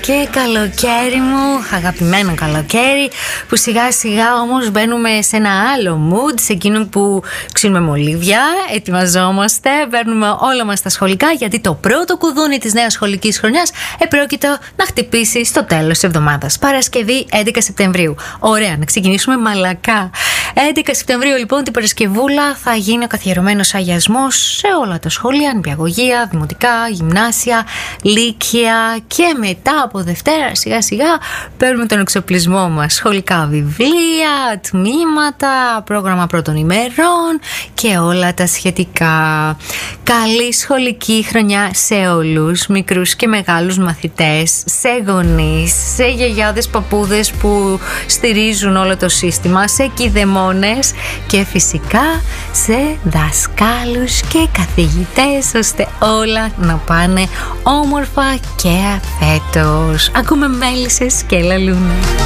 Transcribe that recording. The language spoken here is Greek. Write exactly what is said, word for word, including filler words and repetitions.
Και καλοκαίρι μου, αγαπημένο καλοκαίρι, που σιγά σιγά όμως μπαίνουμε σε ένα άλλο mood, σε εκείνο που ξύνουμε μολύβια, ετοιμαζόμαστε, παίρνουμε όλα μας τα σχολικά, γιατί το πρώτο κουδούνι της νέας σχολικής χρονιάς επρόκειτο να χτυπήσει στο τέλος της εβδομάδας. Παρασκευή έντεκα Σεπτεμβρίου. Ωραία, να ξεκινήσουμε μαλακά. έντεκα Σεπτεμβρίου λοιπόν την Παρασκευούλα θα γίνει ο καθιερωμένος αγιασμός σε όλα τα σχολεία, νηπιαγωγεία, δημοτικά, γυμνάσια, λύκεια, και μετά από Δευτέρα σιγά σιγά παίρνουμε τον εξοπλισμό μας. Σχολικά βιβλία, τμήματα, πρόγραμμα πρώτων ημερών και όλα τα σχετικά. Καλή σχολική χρονιά σε όλους, μικρούς και μεγάλους μαθητές, σε γονείς, σε γιαγιάδες, παππούδες που στηρίζουν όλο το σύστημα, σε κηδεμόνες και φυσικά σε δασκάλους και καθηγητές, ώστε όλα να πάνε όμορφα και αφέτος. Ακούμε Μέλισσες και Λαλούνι.